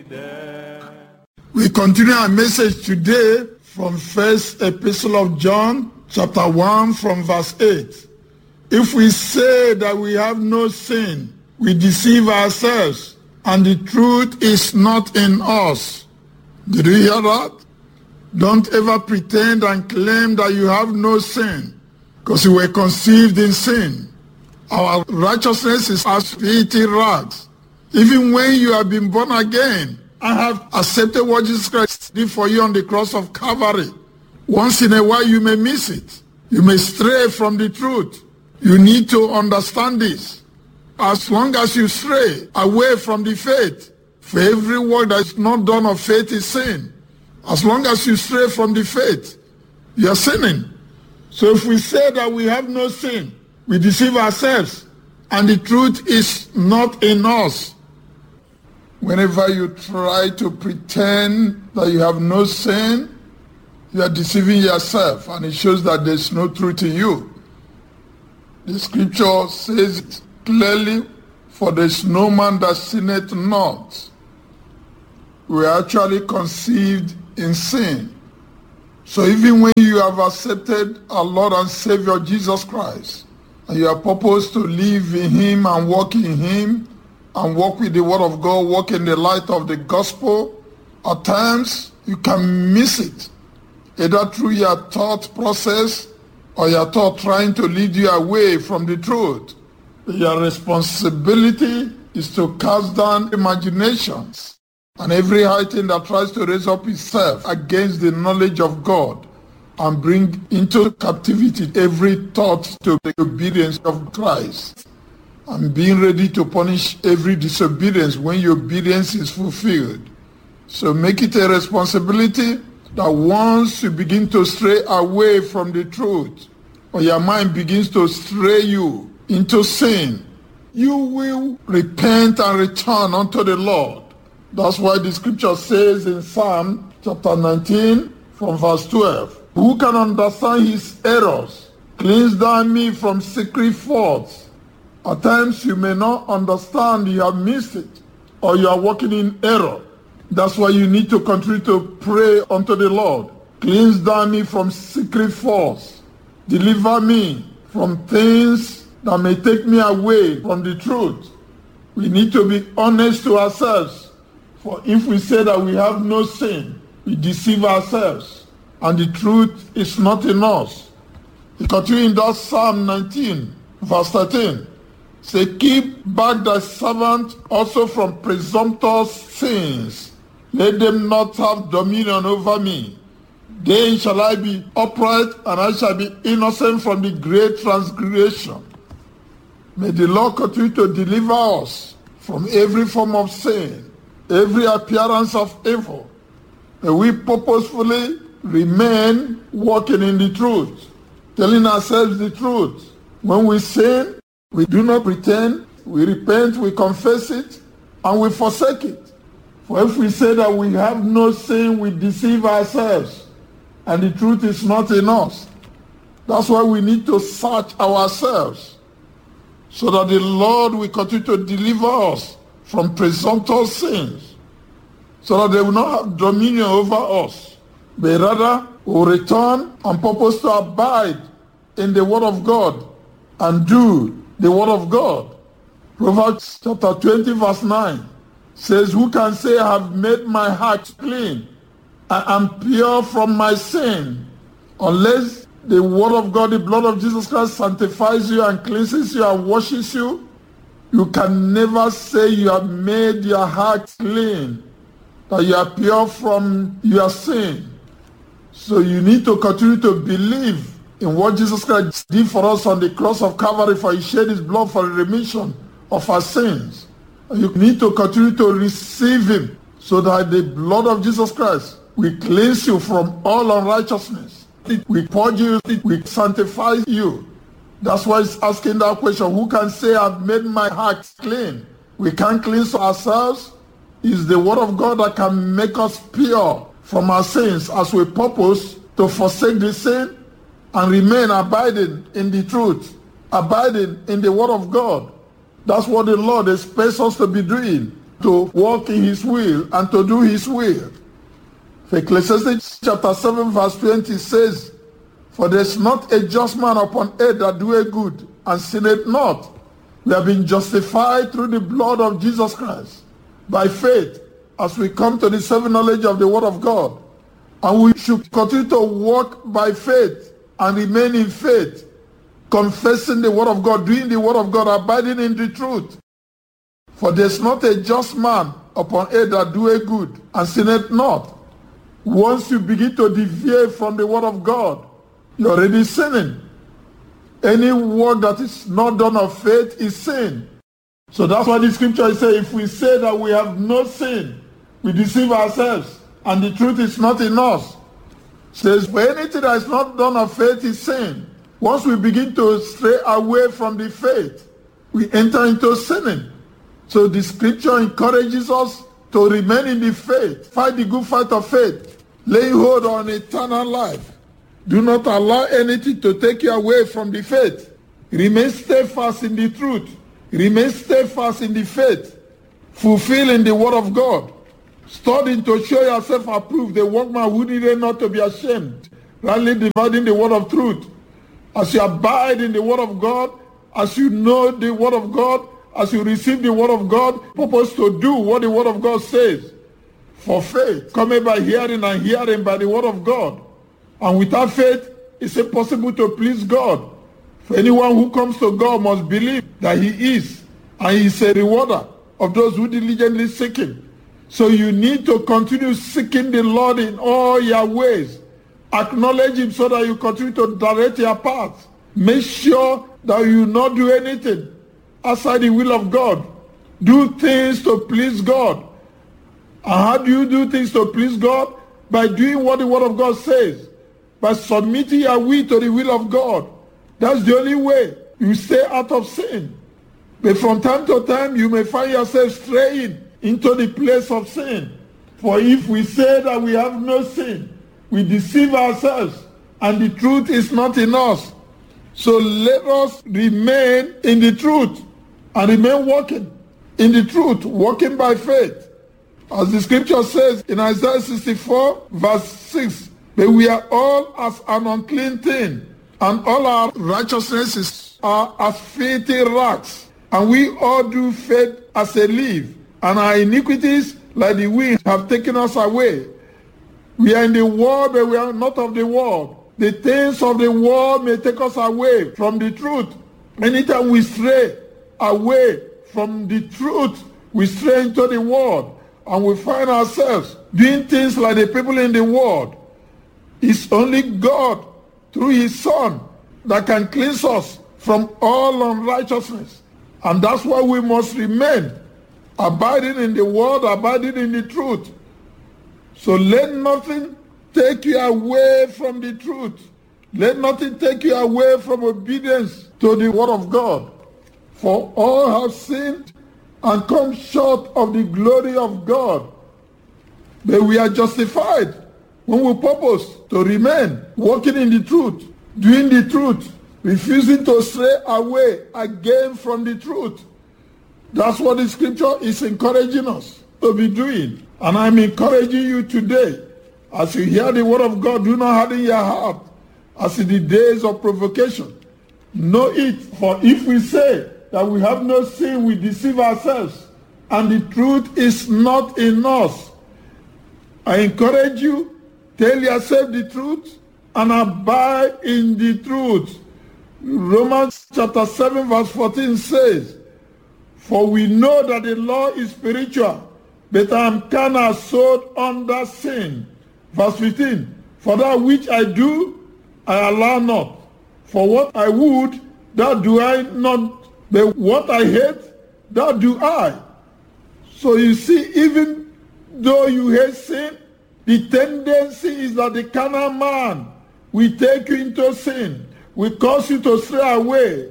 We continue our message today from First Epistle of John, chapter 1, from verse 8. If we say that we have no sin, we deceive ourselves, and the truth is not in us. Did you hear that? Don't ever pretend and claim that you have no sin, because you were conceived in sin. Our righteousness is as filthy rags. Even when you have been born again, I have accepted what Jesus Christ did for you on the cross of Calvary. Once in a while you may miss it. You may stray from the truth. You need to understand this. As long as you stray away from the faith, for every work that is not done of faith is sin. As long as you stray from the faith, you are sinning. So if we say that we have no sin, we deceive ourselves, and the truth is not in us. Whenever you try to pretend that you have no sin, you are deceiving yourself, and it shows that there's no truth in you. The scripture says it clearly, for there's no man that sinneth not. We are actually conceived in sin. So even when you have accepted our Lord and Savior Jesus Christ, and you are purposed to live in Him and walk in Him, and walk with the Word of God, walk in the light of the gospel, at times you can miss it, either through your thought process or your thought trying to lead you away from the truth. Your responsibility is to cast down imaginations and every high thing that tries to raise up itself against the knowledge of God, and bring into captivity every thought to the obedience of Christ, and being ready to punish every disobedience when your obedience is fulfilled. So make it a responsibility that once you begin to stray away from the truth, or your mind begins to stray you into sin, you will repent and return unto the Lord. That's why the scripture says in Psalm chapter 19 from verse 12, who can understand his errors? Cleanse thou me from secret faults. At times you may not understand, you have missed it, or you are walking in error. That's why you need to continue to pray unto the Lord. Cleanse thou me from secret faults. Deliver me from things that may take me away from the truth. We need to be honest to ourselves. For if we say that we have no sin, we deceive ourselves, and the truth is not in us. He continues in that Psalm 19, verse 13. Say, keep back thy servant also from presumptuous sins. Let them not have dominion over me. Then shall I be upright, and I shall be innocent from the great transgression. May the Lord continue to deliver us from every form of sin, every appearance of evil. May we purposefully remain walking in the truth, telling ourselves the truth. When we sin, we do not pretend, we repent, we confess it, and we forsake it. For if we say that we have no sin, we deceive ourselves, and the truth is not in us. That's why we need to search ourselves, so that the Lord will continue to deliver us from presumptuous sins, so that they will not have dominion over us, but rather will return and purpose to abide in the Word of God and do the Word of God. Proverbs chapter 20 verse 9 says, who can say I have made my heart clean? I am pure from my sin. Unless the Word of God, the blood of Jesus Christ sanctifies you and cleanses you and washes you, you can never say you have made your heart clean, that you are pure from your sin. So you need to continue to believe in what Jesus Christ did for us on the cross of Calvary, for He shed His blood for the remission of our sins. And you need to continue to receive Him, so that the blood of Jesus Christ will cleanse you from all unrighteousness. It will purge you, it will sanctify you. That's why it's asking that question, who can say I've made my heart clean? We can't cleanse ourselves. It's the Word of God that can make us pure from our sins as we purpose to forsake the sin and remain abiding in the truth, abiding in the Word of God. That's what the Lord expects us to be doing. to walk in his will and to do his will. Ecclesiastes chapter 7 verse 20 says, "For there is not a just man upon earth that doeth good, and sinneth not. We have been justified through the blood of Jesus Christ, by faith, as we come to the saving knowledge of the word of God. And we should continue to walk by faith and remain in faith, confessing the word of God, doing the word of God, abiding in the truth. For there is not a just man upon earth that doeth good, and sinneth not." Once you begin to deviate from the word of God, you're already sinning. Any work that is not done of faith is sin. So that's why the scripture says, if we say that we have no sin, we deceive ourselves, and the truth is not in us. It says, for anything that is not done of faith is sin. Once we begin to stray away from the faith, we enter into sinning. So the scripture encourages us to remain in the faith, fight the good fight of faith, laying hold on eternal life. Do not allow anything to take you away from the faith. Remain steadfast in the truth. Remain steadfast in the faith, fulfilling the word of God. Studying to show yourself approved, the workman who needed not to be ashamed, rightly dividing the word of truth. As you abide in the word of God, as you know the word of God, as you receive the word of God, purpose to do what the word of God says. For faith cometh by hearing, and hearing by the word of God. And without faith, it's impossible to please God. For anyone who comes to God must believe that he is, and he is a rewarder of those who diligently seek him. So you need to continue seeking the Lord in all your ways. Acknowledge him so that you continue to direct your path. Make sure that you not do anything outside the will of God. Do things to please God. And how do you do things to please God? By doing what the word of God says. By submitting your will to the will of God. That's the only way you stay out of sin. But from time to time, you may find yourself straying into the place of sin. For if we say that we have no sin, we deceive ourselves, and the truth is not in us. So let us remain in the truth and remain walking in the truth, walking by faith. As the scripture says in Isaiah 64 verse 6, but we are all as an unclean thing, and all our righteousnesses are as filthy rags, and we all do fade as a leaf, and our iniquities like the wind have taken us away. We are in the world, but we are not of the world. The things of the world may take us away from the truth. Anytime we stray away from the truth, we stray into the world, and we find ourselves doing things like the people in the world. It's only God, through his Son, that can cleanse us from all unrighteousness. And that's why we must remain abiding in the word, abiding in the truth. So let nothing take you away from the truth. Let nothing take you away from obedience to the word of God. For all have sinned and come short of the glory of God. But we are justified when we purpose to remain walking in the truth, doing the truth, refusing to stray away again from the truth. That's what the scripture is encouraging us to be doing. And I'm encouraging you today, as you hear the word of God, do not harden your heart as in the days of provocation. Know it, for if we say that we have no sin, we deceive ourselves, and the truth is not in us. I encourage you, tell yourself the truth and abide in the truth. Romans chapter 7 verse 14 says, for we know that the law is spiritual, but I am carnal, sold under sin. Verse 15, for that which I do, I allow not. For what I would, that do I not, but what I hate, that do I. So you see, even though you hate sin, the tendency is that the carnal man will take you into sin, will cause you to stray away.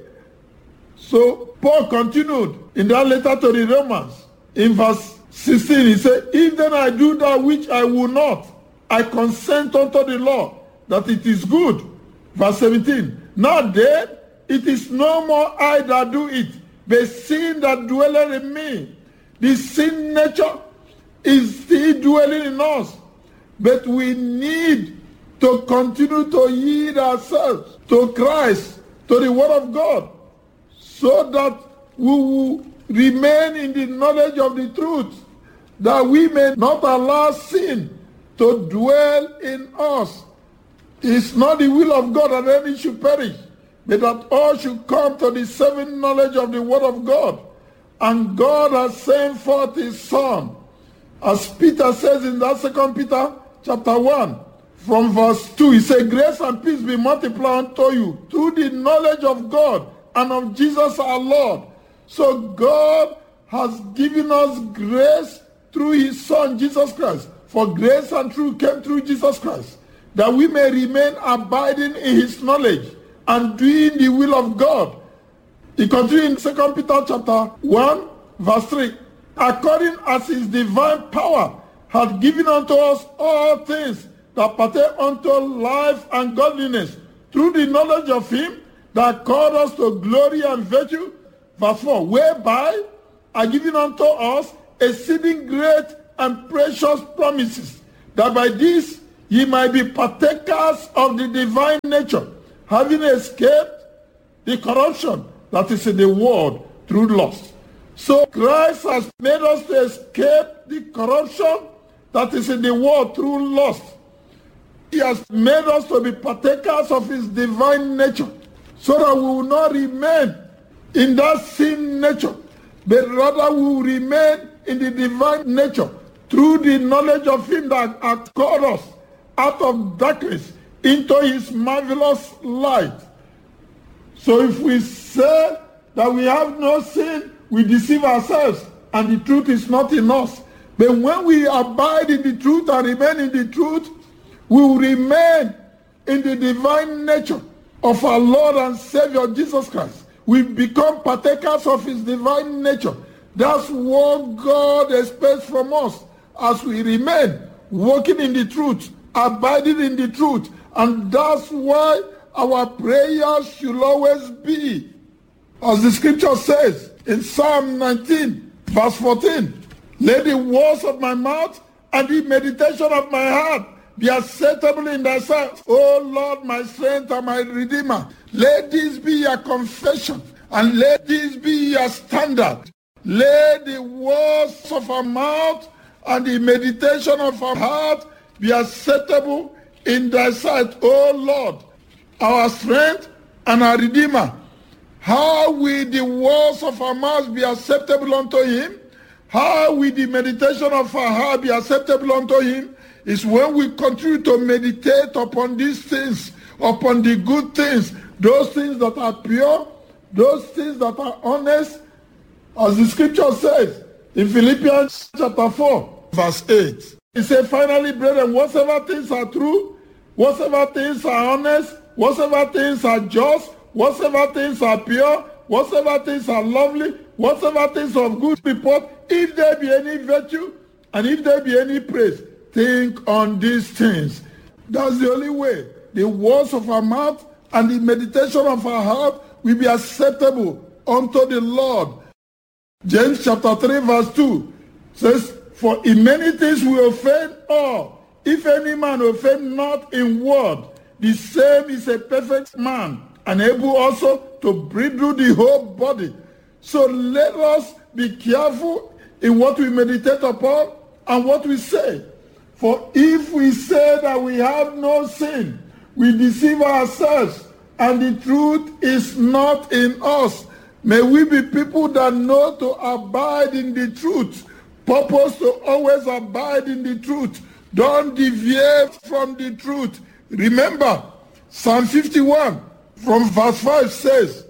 So Paul continued in that letter to the Romans, in verse 16, he said, if then I do that which I will not, I consent unto the law, that it is good. Verse 17, now then, it is no more I that do it, but sin that dwelleth in me. The sin nature is still dwelling in us. But we need to continue to yield ourselves to Christ, to the Word of God, so that we will remain in the knowledge of the truth, that we may not allow sin to dwell in us. It's not the will of God that any should perish, but that all should come to the saving knowledge of the Word of God. And God has sent forth His Son. As Peter says in that 2 Peter chapter 1, from verse 2, he said, grace and peace be multiplied unto you through the knowledge of God and of Jesus our Lord. So God has given us grace through His Son, Jesus Christ. For grace and truth came through Jesus Christ, that we may remain abiding in His knowledge and doing the will of God. He continues in 2 Peter chapter 1, verse 3. According as His divine power hath given unto us all things that pertain unto life and godliness, through the knowledge of Him that called us to glory and virtue. Verse 4, whereby are given unto us exceeding great and precious promises, that by this ye might be partakers of the divine nature, having escaped the corruption that is in the world through lust. So Christ has made us to escape the corruption that is in the world through lust. He has made us to be partakers of His divine nature, so that we will not remain in that sin nature, but rather we will remain in the divine nature through the knowledge of Him that hath called us out of darkness into His marvelous light. So if we say that we have no sin, we deceive ourselves, and the truth is not in us. But when we abide in the truth and remain in the truth, we will remain in the divine nature of our Lord and Savior Jesus Christ. We become partakers of His divine nature. That's what God expects from us as we remain walking in the truth, abiding in the truth. And that's why our prayers should always be, as the scripture says in Psalm 19, verse 14, let the words of my mouth and the meditation of my heart be acceptable in thy sight, O Lord, my strength and my redeemer. Let this be your confession, and let this be your standard. Let the words of our mouth and the meditation of our heart be acceptable in thy sight, O Lord, our strength and our redeemer. How will the words of our mouth be acceptable unto Him? How will the meditation of our heart be acceptable unto Him? Is when we continue to meditate upon these things, upon the good things, those things that are pure, those things that are honest, as the scripture says in Philippians chapter 4, verse 8. It says, finally, brethren, whatsoever things are true, whatsoever things are honest, whatsoever things are just, whatsoever things are pure, whatsoever things are lovely, whatsoever things of good report, if there be any virtue, and if there be any praise, think on these things. That's the only way. The words of our mouth and the meditation of our heart will be acceptable unto the Lord. James chapter 3 verse 2 says, for in many things we offend all. If any man offend not in word, the same is a perfect man, and able also to bridle the whole body. So let us be careful in what we meditate upon and what we say. For if we say that we have no sin, we deceive ourselves, and the truth is not in us. May we be people that know to abide in the truth, purpose to always abide in the truth. Don't deviate from the truth. Remember, Psalm 51 from verse 5 says,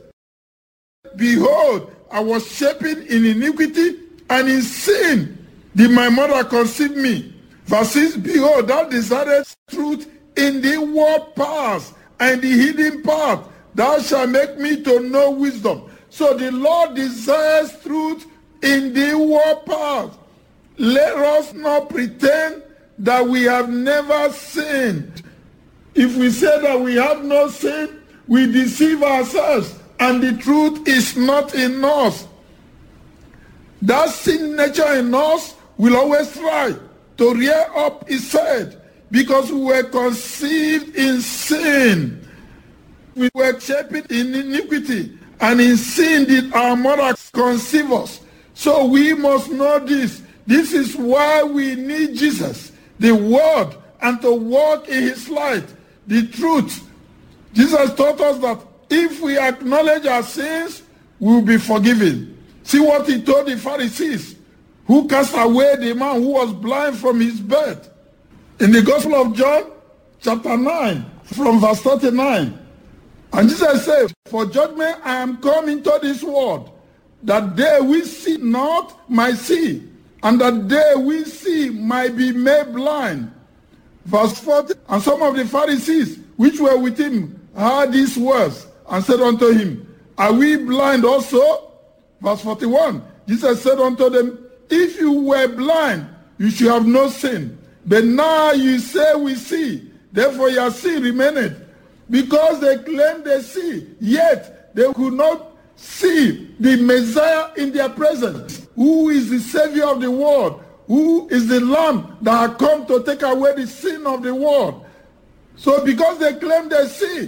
behold, I was shapen in iniquity, and in sin did my mother conceive me. Verse 6, behold, thou desirest truth in the inward parts, and the hidden part, thou shalt make me to know wisdom. So the Lord desires truth in the inward parts. Let us not pretend that we have never sinned. If we say that we have no sin, we deceive ourselves, and the truth is not in us. that sin nature in us will always try to rear up its head, because we were conceived in sin. We were shaped in iniquity, and in sin did our mother conceive us. So we must know this. This is why we need Jesus, the Word, and to walk in his light, the truth. Jesus taught us that if we acknowledge our sins, we will be forgiven. See what he told the Pharisees, who cast away the man who was blind from his birth. In the Gospel of John, chapter 9, from verse 39. And Jesus said, for judgment I am come into this world, that they which see not might see, and that they which see might be made blind. Verse 40, and some of the Pharisees which were with him heard these words, and said unto him, are we blind also? Verse 41, Jesus said unto them, if you were blind, you should have no sin. But now you say we see, therefore your sin remaineth. Because they claim they see, yet they could not see the Messiah in their presence, who is the Savior of the world, who is the Lamb that had come to take away the sin of the world. So because they claim they see,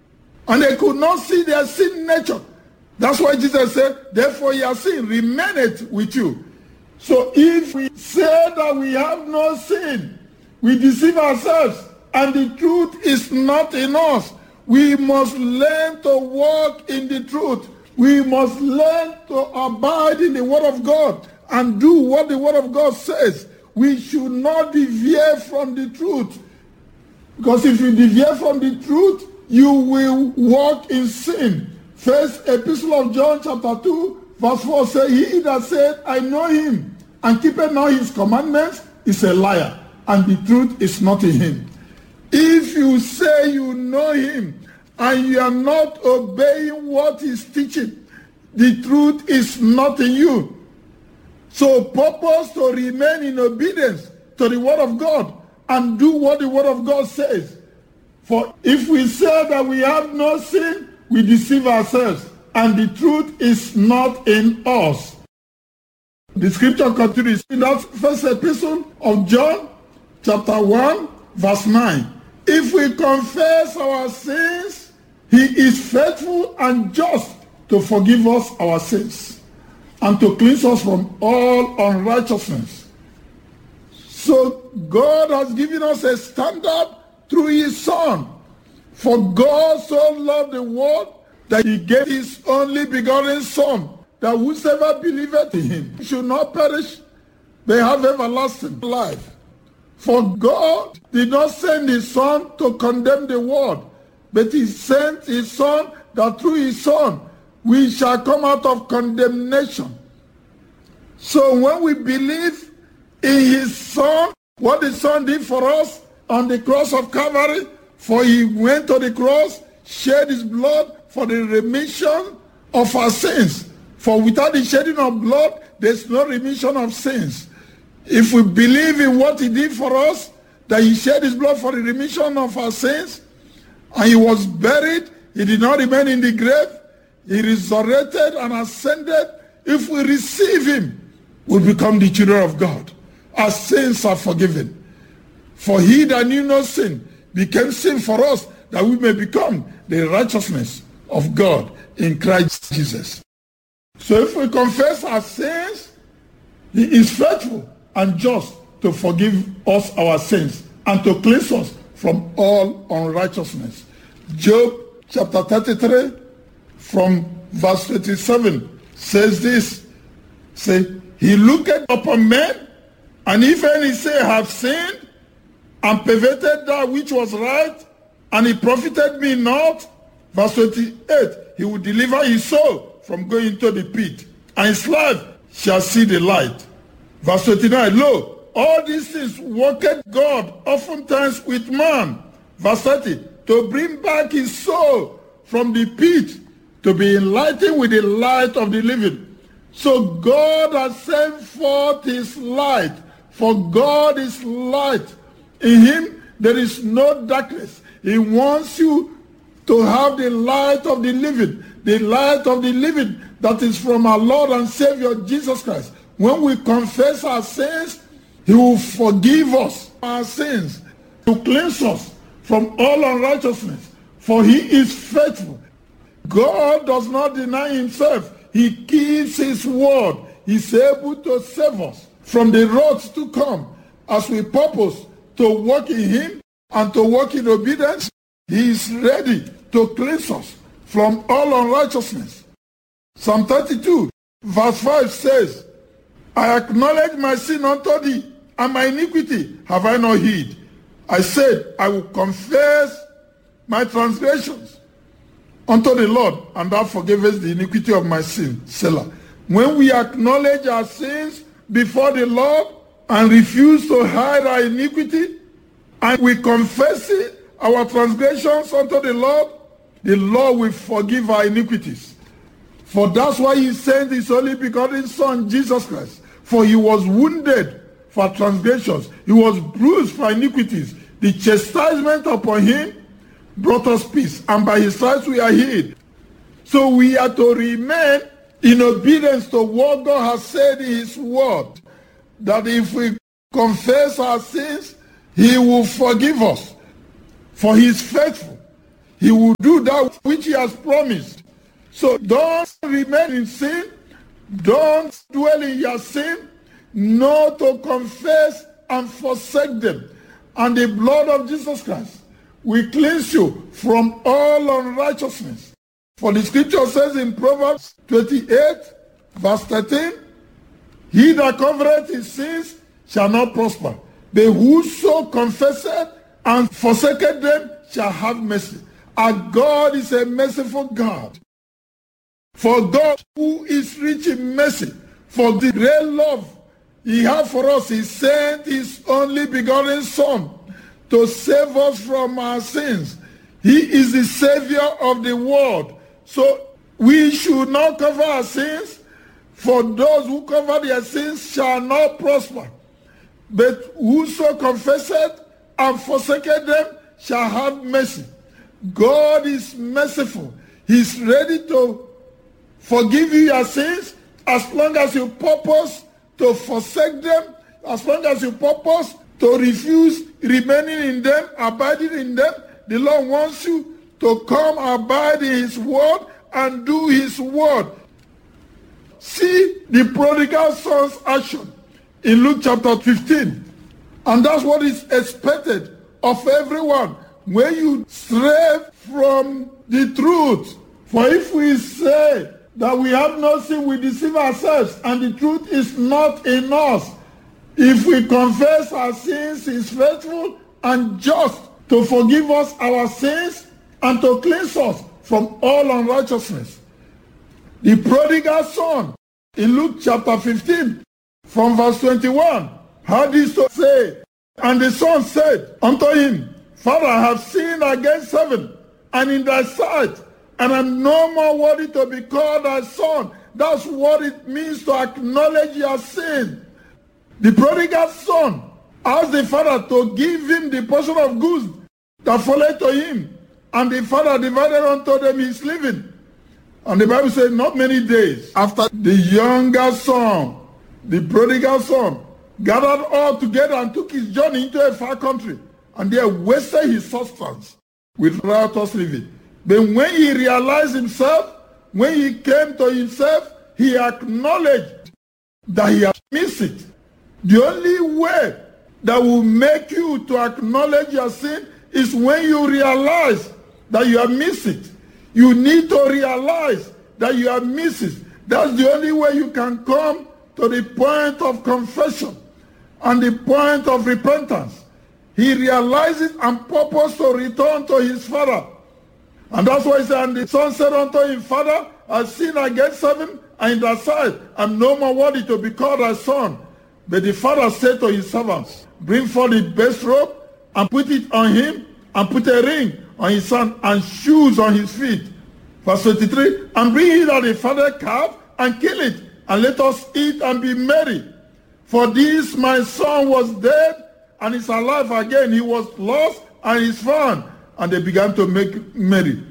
and they could not see their sin nature, that's why Jesus said, therefore your sin remaineth with you. So if we say that we have no sin, we deceive ourselves, and the truth is not in us. We must learn to walk in the truth. We must learn to abide in the Word of God and do what the Word of God says. We should not deviate from the truth. Because if you deviate from the truth, you will walk in sin. First Epistle of John chapter 2, verse 4 says, he that said, I know him, and keepeth not his commandments, is a liar, and the truth is not in him. If you say you know him, and you are not obeying what he's teaching, the truth is not in you. So purpose to remain in obedience to the Word of God, and do what the Word of God says. For if we say that we have no sin, we deceive ourselves, and the truth is not in us. The scripture continues in that first epistle of John, chapter 1, verse 9. If we confess our sins, he is faithful and just to forgive us our sins and to cleanse us from all unrighteousness. So God has given us a standard through his Son. For God so loved the world that he gave his only begotten Son, that whosoever believeth in him should not perish, but have everlasting life. For God did not send his Son to condemn the world, but he sent his Son that through his Son we shall come out of condemnation. So when we believe in his Son, what the Son did for us on the cross of Calvary, for he went to the cross, shed his blood for the remission of our sins. For without the shedding of blood, there's no remission of sins. If we believe in what he did for us, that he shed his blood for the remission of our sins, and he was buried, he did not remain in the grave, he resurrected and ascended. If we receive him, we become the children of God. Our sins are forgiven. For he that knew no sin became sin for us, that we may become the righteousness of God in Christ Jesus. So if we confess our sins, he is faithful and just to forgive us our sins and to cleanse us from all unrighteousness. Job chapter 33 from verse 27 says this, say, he looketh upon men, and if any say have sinned, and perverted that which was right, and he profited me not. Verse 28, he will deliver his soul from going into the pit, and his life shall see the light. Verse 29, lo, all these things worketh God oftentimes with man. Verse 30, to bring back his soul from the pit, to be enlightened with the light of the living. So God has sent forth his light, for God is light. In him there is no darkness. He wants you to have the light of the living that is from our Lord and Savior Jesus Christ, when we confess our sins, he will forgive us our sins, to cleanse us from all unrighteousness. For he is faithful. God does not deny himself. He keeps his word. He's able to save us from the wrath to come as we purpose to walk in him and to walk in obedience. He is ready to cleanse us from all unrighteousness. Psalm 32 verse 5 says, I acknowledge my sin unto thee, and my iniquity have I not hid. I said, I will confess my transgressions unto the Lord, and thou forgivest the iniquity of my sin. Selah. When we acknowledge our sins before the Lord and refuse to hide our iniquity, and we confess it, our transgressions unto the Lord will forgive our iniquities. For that's why he sent his only begotten Son, Jesus Christ. For he was wounded for transgressions. He was bruised for iniquities. The chastisement upon him brought us peace, and by his stripes we are healed. So we are to remain in obedience to what God has said in his word, that if we confess our sins, he will forgive us. For he is faithful. He will do that which he has promised. So don't remain in sin. Don't dwell in your sin. No, to confess and forsake them. And the blood of Jesus Christ will cleanse you from all unrighteousness. For the scripture says in Proverbs 28 verse 13, he that covereth his sins shall not prosper, but whoso confesseth and forsaketh them shall have mercy. And God is a merciful God. For God, who is rich in mercy, for the great love he has for us, he sent his only begotten Son to save us from our sins. He is the Savior of the world. So we should not cover our sins, for those who cover their sins shall not prosper. But whoso confesseth and forsaketh them shall have mercy. God is merciful. He's ready to forgive you your sins as long as you purpose to forsake them, as long as you purpose to refuse remaining in them, abiding in them. The Lord wants you to come abide in his word and do his word. See the prodigal son's action in Luke chapter 15. And that's what is expected of everyone when you stray from the truth. For if we say that we have no sin, we deceive ourselves, and the truth is not in us. If we confess our sins, he is faithful and just to forgive us our sins and to cleanse us from all unrighteousness. The prodigal son in Luke chapter 15 from verse 21 had this to say, and the son said unto him, Father, I have sinned against heaven and in thy sight, and I'm no more worthy to be called thy son. That's what it means to acknowledge your sin. The prodigal son asked the father to give him the portion of goods that followed to him, and the father divided unto them his living. And the Bible says not many days after, the younger son, the prodigal son, gathered all together and took his journey into a far country, and there wasted his substance with riotous living. But when he realized himself, when he came to himself, he acknowledged that he had missed it. The only way that will make you to acknowledge your sin is when you realize that you have missed it. You need to realize that you have missed it. That's the only way you can come to the point of confession and the point of repentance. He realizes and purpose to return to his father. And that's why he said, and the son said unto him, Father, I sinned against heaven and in thy sight. I'm no more worthy to be called thy son. But the father said to his servants, bring forth the best robe and put it on him, and put a ring on his hand and shoes on his feet. Verse 23, and bring hither the fatted calf and kill it, and let us eat and be merry. For this my son was dead and is alive again. He was lost and is found. And they began to make merry.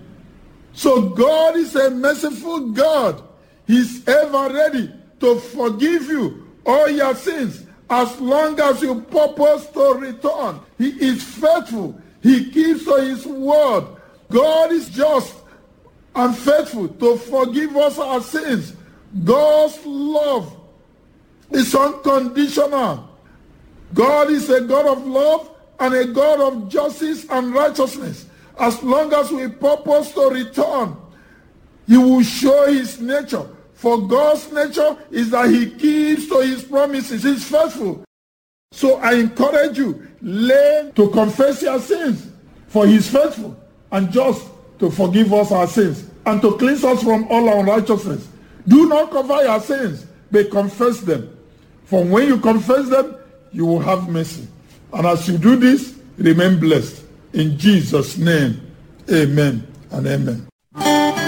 So God is a merciful God. He's ever ready to forgive you all your sins. As long as you purpose to return, he is faithful. He keeps to his word. God is just and faithful to forgive us our sins. God's love is unconditional. God is a God of love and a God of justice and righteousness. As long as we purpose to return, he will show his nature. For God's nature is that he keeps to his promises. He's faithful. So I encourage you, learn to confess your sins, for he is faithful and just to forgive us our sins and to cleanse us from all unrighteousness. Do not cover your sins, but confess them. For when you confess them, you will have mercy. And as you do this, remain blessed. In Jesus' name, amen and amen.